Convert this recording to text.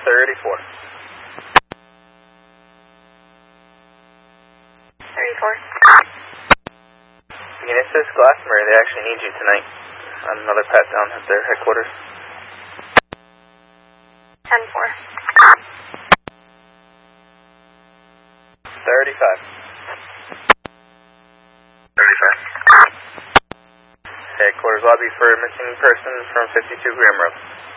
34. 34. Unisys Glastonbury, they actually need you tonight on another pat down at their headquarters. 10-4. 35. 35. Headquarters lobby for missing person from 52 Graham Road.